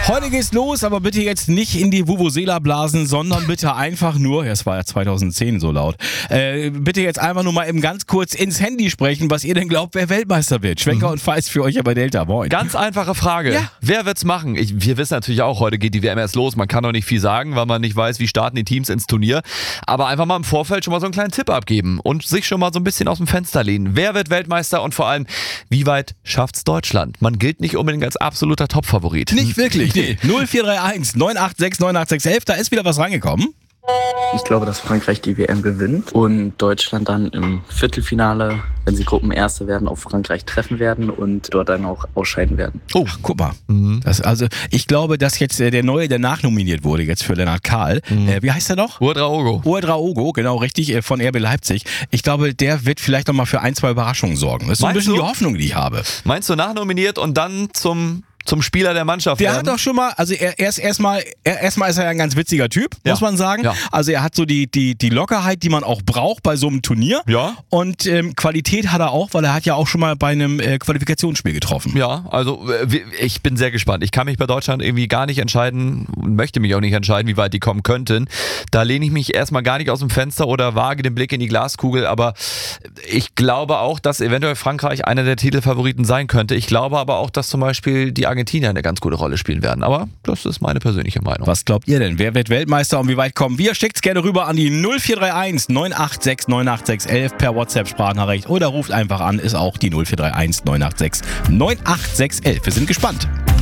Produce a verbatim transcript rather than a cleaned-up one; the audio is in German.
Heute geht's los, aber bitte jetzt nicht in die Vuvuzela blasen, sondern bitte einfach nur, ja, es war ja zweitausendzehn so laut, äh, bitte jetzt einfach nur mal eben ganz kurz ins Handy sprechen, was ihr denn glaubt, wer Weltmeister wird. Schwenker mhm. und Feist für euch ja bei Delta. Moin. Ganz einfache Frage. Ja. Wer wird's machen? Ich, wir wissen natürlich auch, heute geht die W M erst los. Man kann noch nicht viel sagen, weil man nicht weiß, wie starten die Teams ins Turnier. Aber einfach mal im Vorfeld schon mal so einen kleinen Tipp abgeben und sich schon mal so ein bisschen aus dem Fenster lehnen. Wer wird Weltmeister und vor allem, wie weit schafft's Deutschland? Man gilt nicht unbedingt als absoluter Topfavorit. Nicht wirklich. Nee. null vier drei eins neun acht sechs neun acht sechs elf, da ist wieder was reingekommen. Ich glaube, dass Frankreich die W M gewinnt und Deutschland dann im Viertelfinale, wenn sie Gruppenerste werden, auf Frankreich treffen werden und dort dann auch ausscheiden werden. Oh, guck mal. Mhm. Das, also ich glaube, dass jetzt äh, der Neue, der nachnominiert wurde jetzt für Lennart Kahl, mhm. äh, wie heißt er noch? Ouedraogo. Ouedraogo, genau, richtig, äh, von R B Leipzig. Ich glaube, der wird vielleicht noch mal für ein, zwei Überraschungen sorgen. Das ist so ein bisschen du? die Hoffnung, die ich habe. Meinst du nachnominiert und dann zum... zum Spieler der Mannschaft Der werden. hat doch schon mal, also er, erst erstmal, er, erstmal ist er ja ein ganz witziger Typ, ja. muss man sagen. Ja. Also er hat so die, die, die Lockerheit, die man auch braucht bei so einem Turnier. Ja. Und ähm, Qualität hat er auch, weil er hat ja auch schon mal bei einem äh, Qualifikationsspiel getroffen. Ja, also äh, ich bin sehr gespannt. Ich kann mich bei Deutschland irgendwie gar nicht entscheiden und möchte mich auch nicht entscheiden, wie weit die kommen könnten. Da lehne ich mich erstmal gar nicht aus dem Fenster oder wage den Blick in die Glaskugel, aber ich glaube auch, dass eventuell Frankreich einer der Titelfavoriten sein könnte. Ich glaube aber auch, dass zum Beispiel die Argentinier eine ganz gute Rolle spielen werden. Aber das ist meine persönliche Meinung. Was glaubt ihr denn? Wer wird Weltmeister und wie weit kommen wir? Schickt's gerne rüber an die null vier drei eins neun acht sechs neun acht sechs elf per WhatsApp-Sprachnachricht oder ruft einfach an, ist auch die null vier drei eins neun acht sechs neun acht sechs elf. Wir sind gespannt.